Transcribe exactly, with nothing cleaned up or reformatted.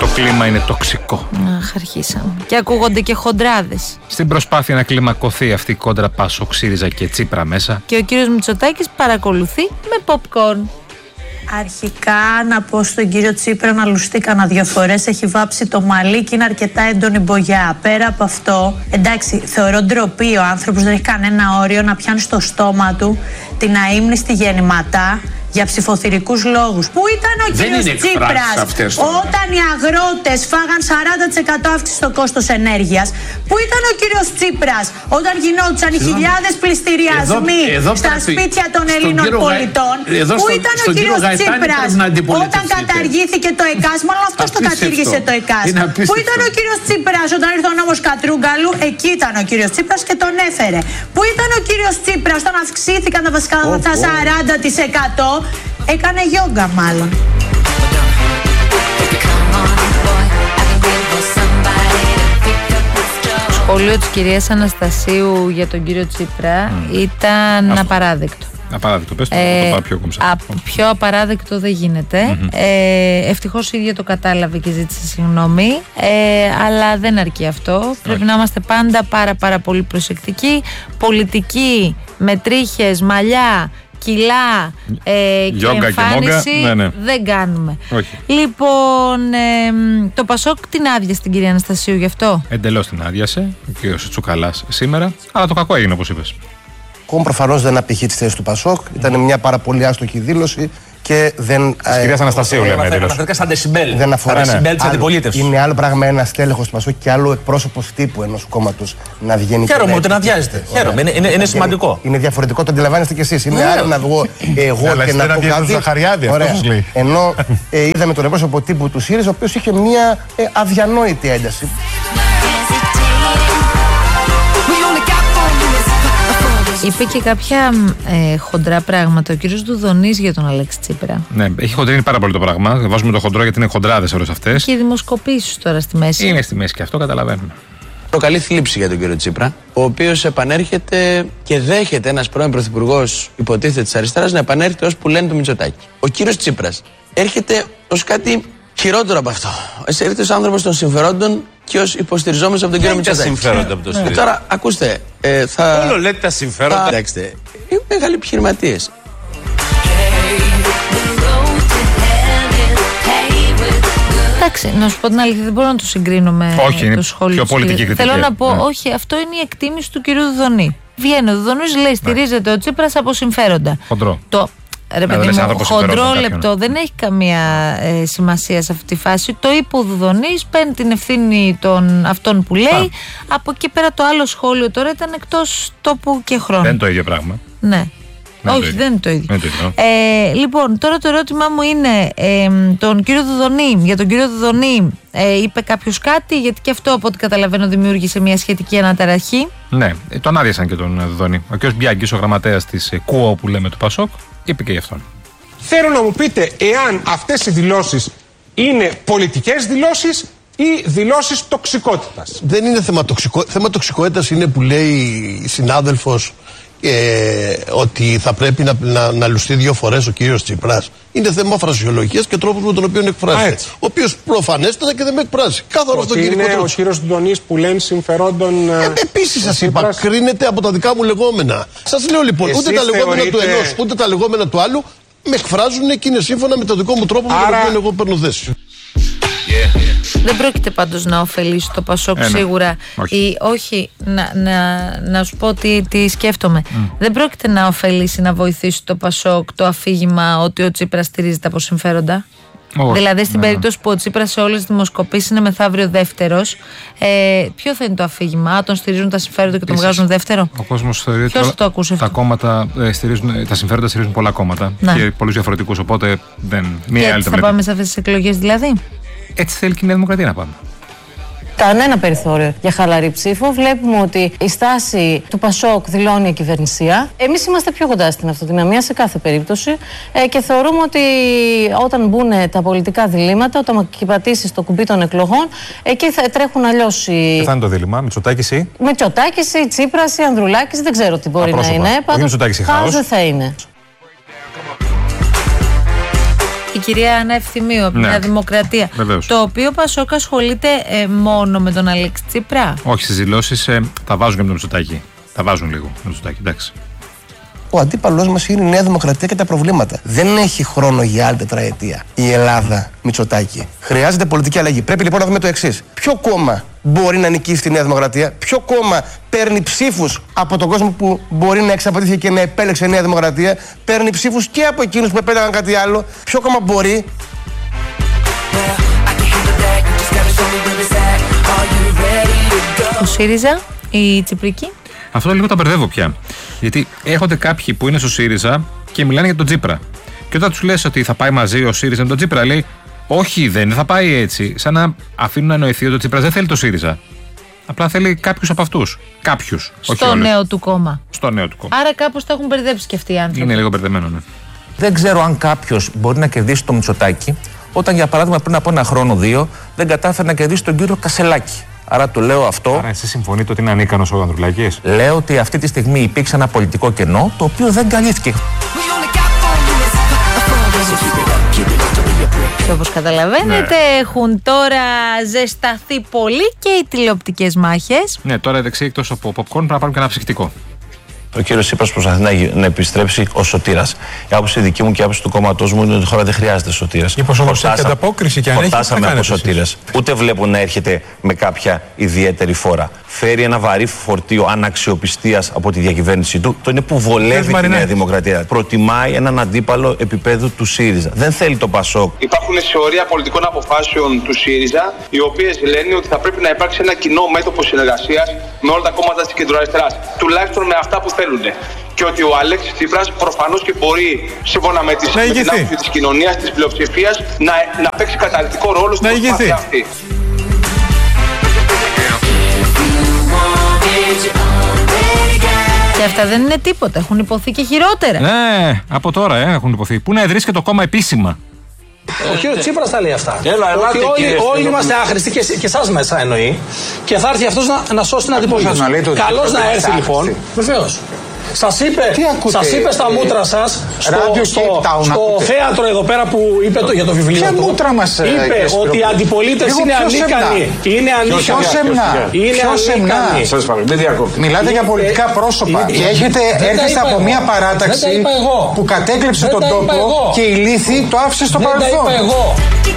κλίμα είναι τοξικό. Αχ, αρχίσαμε. Και ακούγονται και χοντράδες. Στην προσπάθεια να κλιμακωθεί αυτή η κόντρα Πασόκ, ΣΥΡΙΖΑ και Τσίπρα μέσα. Και ο κύριος Μητσοτάκης παρακολουθεί με popcorn. Αρχικά να πω στον κύριο Τσίπρα να λουστεί κανένα δύο φορές. Έχει βάψει το μαλλί και είναι αρκετά έντονη μπογιά. Πέρα από αυτό, εντάξει, θεωρώ ντροπή ο άνθρωπος, δεν έχει κανένα όριο να πιάνει στο στόμα του την αείμνηστη γεννηματά για ψηφοθυρικούς λόγους. Πού ήταν ο κύριος Τσίπρας όταν οι αγρότες φάγαν σαράντα τοις εκατό αύξηση στο κόστος ενέργειας? Πού ήταν ο κύριος Τσίπρας όταν γινόντουσαν οι χιλιάδες πληστηριασμοί εδώ, εδώ στα σπίτια των Ελλήνων κύριο, πολιτών? Εδώ Πού ήταν ο κύριος Τσίπρας όταν καταργήθηκε το ΕΚΑΣ? Μάλλον αυτός το κατήργησε το ΕΚΑΣ. Πού ήταν ο κύριος Τσίπρας όταν ήρθε ο νόμος Κατρούγκαλου? Εκεί ήταν ο κύριος Τσίπρας και τον έφερε. Πού ήταν ο κύριος Τσίπρας όταν αυξήθηκαν τα βασικά τα σαράντα τοις εκατό? Έκανε γιόγκα μάλλον. Το σχόλιο της κυρίας Αναστασίου για τον κύριο Τσίπρα mm. ήταν Αυτό. απαράδεκτο. Απαράδεκτο, πες το, ε, το πάω πιο κομψά. Πιο απαράδεκτο δεν γίνεται. Mm-hmm. Ε, ευτυχώς η ίδια το κατάλαβε και ζήτησε συγγνώμη. Ε, αλλά δεν αρκεί αυτό. Okay. Πρέπει να είμαστε πάντα πάρα πάρα πολύ προσεκτικοί. Πολιτικοί με τρίχες, μαλλιά, κιλά ε, και εμφάνιση και ναι, ναι. δεν κάνουμε. Όχι. Λοιπόν, ε, το Πασόκ την άδειασε την κυρία Αναστασίου γι' αυτό? Εντελώς την άδειασε ο κύριος Τσουκαλάς σήμερα, αλλά το κακό έγινε όπως είπες. Κόμμα προφανώς δεν απηχεί τις θέσεις του Πασόκ. Ήταν μια πάρα πολύ άστοχη δήλωση και δεν. Της κυρίας Αναστασίου λέμε. Αναφέρθηκα στα δεσιμπέλ. Δεν αφορά. Τα δεσιμπέλ της αντιπολίτευσης. Είναι άλλο πράγμα ένα στέλεχος του Πασόκ και άλλο εκπρόσωπος τύπου ενός κόμματος να βγαίνει. Χαίρομαι ότι να βιάζετε. Χαίρομαι. Είναι, είναι, είναι σημαντικό. Είναι διαφορετικό, το αντιλαμβάνεστε κι εσείς. Είναι άλλο να βγω εγώ και να πω κάτι. Ενώ είδαμε τον εκπρόσωπο τύπου του ΣΥΡΙΖΑ, ο οποίος είχε μια αδιανόητη ένταση. Είπε και κάποια ε, χοντρά πράγματα ο κύριος Δουδονής για τον Αλέξη Τσίπρα. Ναι, έχει χοντρίνει πάρα πολύ το πράγμα. Βάζουμε το χοντρό γιατί είναι χοντράδες όλες αυτές. Και οι δημοσκοπήσεις τώρα στη μέση. Είναι στη μέση και αυτό καταλαβαίνουμε. Προκαλεί θλίψη για τον κύριο Τσίπρα, ο οποίος επανέρχεται και δέχεται ένας πρώην πρωθυπουργός, υποτίθεται της αριστεράς, να επανέρχεται ως που λένε του Μητσοτάκη. Ο κύριος Τσίπρας έρχεται ως κάτι χειρότερο από αυτό. Έρχεται ως άνθρωπος των συμφερόντων και ως υποστηριζόμενος από τον κύριο Μητσοτάκη. Τα συμφέροντα από το ΣΥΡΙΖΑ. Τώρα, ακούστε. Ε, θα... Όλο λέτε τα συμφέροντα. Κοιτάξτε, είναι μεγάλοι επιχειρηματίες. Εντάξει, να σου πω την αλήθεια, δεν μπορώ να το συγκρίνω με όχι, το σχόλιο. Πιο πολιτική κριτική. Θέλω να πω, ναι. όχι, αυτό είναι η εκτίμηση του κυρίου Δουδονή. Βγαίνει ο Δουδονής, λέει, στηρίζεται ναι. ο Τσίπρας από συμφέροντα. Χοντρό. Το ρε παιδί μου, χοντρό λεπτό δεν έχει καμία ε, σημασία σε αυτή τη φάση. Το είπε ο Δουδονής, παίρνει την ευθύνη των αυτών που λέει. Α. Από εκεί πέρα το άλλο σχόλιο τώρα ήταν εκτός τόπου και χρόνου. Δεν είναι το ίδιο πράγμα. Ναι. Δεν όχι, δεν είναι το ίδιο. Είναι το ίδιο. Ε, λοιπόν, τώρα το ερώτημά μου είναι ε, τον κύριο Δουδονή. Για τον κύριο Δουδονή ε, είπε κάποιος κάτι, γιατί και αυτό από ό,τι καταλαβαίνω δημιούργησε μια σχετική αναταραχή. Ναι, τον άδειασαν και τον Δουδονή. Ο κ. Μπιάγκης, ο γραμματέας της ΚΟΟ που λέμε του Πασόκ, είπε και γι' αυτόν. Θέλω να μου πείτε εάν αυτές οι δηλώσεις είναι πολιτικές δηλώσεις ή δηλώσεις τοξικότητας. Δεν είναι θέμα τοξικότητας. Θέμα τοξικότητας είναι που λέει η συνάδελφος ε, ότι θα πρέπει να, να, να λουστεί δύο φορές ο κύριος Τσίπρας. Είναι θέμα φρασιολογίας και τρόπος με τον οποίο εκφράζεται. Ο οποίος προφανέστατα και δεν με εκφράζει. Καθόλου αυτό είναι ο κύριος Ντονής που λένε συμφερόντων. Ε, Επίσης σας είπα, κρίνεται από τα δικά μου λεγόμενα. Σας λέω λοιπόν, ούτε τα λεγόμενα θεωρείτε... του ενός ούτε τα λεγόμενα του άλλου με εκφράζουν και είναι σύμφωνα με το δικό μου τρόπο Άρα... με τον οποίο εγώ παίρνω θέση. Yeah, yeah. Δεν πρόκειται πάντως να ωφελήσει το Πασόκ ε, σίγουρα. Όχι, ή, όχι να, να, να σου πω τι, τι σκέφτομαι. Mm. Δεν πρόκειται να ωφελήσει, να βοηθήσει το Πασόκ το αφήγημα ότι ο Τσίπρας στηρίζεται από συμφέροντα. Oh, δηλαδή στην ναι. περίπτωση που ο Τσίπρας σε όλες τις δημοσκοπήσεις είναι μεθαύριο δεύτερος, ε, ποιο θα είναι το αφήγημα? Τον στηρίζουν τα συμφέροντα και τον Ίσως, βγάζουν δεύτερο. Ο κόσμος θεωρεί ότι το ακούσε τα, κόμματα, ε, στηρίζουν, τα συμφέροντα στηρίζουν πολλά κόμματα ναι. και πολλούς διαφορετικούς. Οπότε δεν. Μία και άλλη έτσι θα πάμε σε αυτές τις εκλογές δηλαδή. Έτσι θέλει και η Νέα Δημοκρατία να πάμε. Κανένα περιθώριο για χαλαρή ψήφο. Βλέπουμε ότι η στάση του Πασόκ δηλώνει ακυβερνησία. Εμείς είμαστε πιο κοντά στην αυτοδυναμία σε κάθε περίπτωση ε, και θεωρούμε ότι όταν μπουν τα πολιτικά διλήμματα, όταν πατήσεις το κουμπί των εκλογών, εκεί θα τρέχουν αλλιώς οι. Τι θα είναι το δίλημμα, Μητσοτάκης ή. Μητσοτάκης ή Τσίπρας ή Ανδρουλάκης, δεν ξέρω τι μπορεί να είναι. Πάντως, χάος δεν θα είναι. Η κυρία Άννα Ευθυμίου από τη Νέα Δημοκρατία. Βεβαίως. Το οποίο Πασόκ ασχολείται ε, μόνο με τον Αλέξη Τσίπρα. Όχι, στις δηλώσεις ε, τα βάζουν και με τον Μητσοτάκη. Τα βάζουν λίγο με τον Μητσοτάκη, εντάξει. Ο αντίπαλός μας είναι η Νέα Δημοκρατία και τα προβλήματα. Δεν έχει χρόνο για άλλη τετραετία η Ελλάδα Μητσοτάκη. Χρειάζεται πολιτική αλλαγή. Πρέπει λοιπόν να δούμε το εξής. Ποιο κόμμα μπορεί να νικήσει τη Νέα Δημοκρατία, ποιο κόμμα παίρνει ψήφους από τον κόσμο που μπορεί να εξαπατήθηκε και να επέλεξε η Νέα Δημοκρατία, παίρνει ψήφους και από εκείνους που επέλεγαν κάτι άλλο, ποιο κόμμα μπορεί. Ο ΣΥΡΙΖΑ, η Τσιπρική. Αυτό λίγο τα μπερδεύω πια. Γιατί έρχονται κάποιοι που είναι στο ΣΥΡΙΖΑ και μιλάνε για τον Τσίπρα. Και όταν τους λες ότι θα πάει μαζί ο ΣΥΡΙΖΑ με τον Τσίπρα, λέει όχι, δεν θα πάει έτσι. Σαν να αφήνουν να εννοηθεί ότι ο Τσίπρας δεν θέλει το ΣΥΡΙΖΑ. Απλά θέλει κάποιους από αυτούς. Κάποιους. Στο νέο του κόμμα. Στο νέο του κόμμα. Άρα κάπως το έχουν μπερδέψει και αυτοί οι άνθρωποι. Είναι λίγο μπερδεμένο, ναι. Δεν ξέρω αν κάποιος μπορεί να κερδίσει το Μητσοτάκη όταν, για παράδειγμα, πριν από ένα χρόνο δύο δεν κατάφερε να κερδίσει τον κύριο Κασελάκη. Άρα το λέω αυτό. Άρα, εσύ συμφωνείτε ότι είναι ανίκανος ο Ανδρουλάκης? Λέω ότι αυτή τη στιγμή υπήρξε ένα πολιτικό κενό το οποίο δεν καλύφθηκε. Και όπως καταλαβαίνετε, ναι, έχουν τώρα ζεσταθεί πολύ και οι τηλεοπτικές μάχες. Ναι, τώρα δεξί εκτός από popcorn πρέπει να πάρουν και ένα ψυκτικό. Ο κύριος Τσίπρας προσπαθεί να, να επιστρέψει ως σωτήρας. Η άποψη δική μου και η άποψη του κόμματός μου είναι ότι η χώρα δεν χρειάζεται σωτήρας. Μήπως όμως έχει ανταπόκριση και αν έχει, φορτάσαμε από σωτήρας. Ούτε βλέπω να έρχεται με κάποια ιδιαίτερη φόρα. Φέρει ένα βαρύ φορτίο αναξιοπιστίας από τη διακυβέρνησή του. Το είναι που βολεύει τη Νέα Δημοκρατία. Προτιμάει έναν αντίπαλο επίπεδου του ΣΥΡΙΖΑ. Δεν θέλει το ΠΑΣΟΚ. Υπάρχουν σωρία πολιτικών αποφάσεων του ΣΥΡΙΖΑ, οι οποίες λένε ότι θα πρέπει να υπάρξει ένα κοινό μέτωπο συνεργασίας με όλα τα κόμματα της κεντροαριστεράς. Τουλάχιστον με αυτά που θέλουν. Και ότι ο Αλέξης Τσίπρας προφανώς και μπορεί, σύμφωνα με, τις, με την άποψη της κοινωνίας, της πλειοψηφίας, να, να παίξει καταλυτικό ρόλο στην προσπάθεια αυτή. Και αυτά δεν είναι τίποτα. Έχουν υποθεί και χειρότερα. Ναι, από τώρα ε, έχουν υποθεί. Πού να ιδρύσει και το κόμμα επίσημα. Ο κύριος Τσίπρας τα λέει αυτά. Έλα, ελάτε, ότι όλοι, κύριε, όλοι είμαστε άχρηστοι και, και εσάς μέσα εννοεί. Και θα έρθει αυτός να, να σώσει την αντιπολίτευση. Καλώς να έρθει λοιπόν. Βεβαίως. Σας είπε, σας είπε στα μούτρα σας στο, στο, στο θέατρο εδώ πέρα που είπε το, για το βιβλίο ποια του. Μούτρα μας, είπε ε, ότι η αντιπολίτευση είναι ανίκανη. Είναι ανίκανη. Ποιο σεμνά. Είναι ανίκανη. Σας παρακαλώ, μην διακόπτετε. Μιλάτε για πολιτικά πρόσωπα και έχετε έρθει από μια παράταξη που κατέκλεψε τον τόπο και η λύθη το άφησε στο παρελθόν.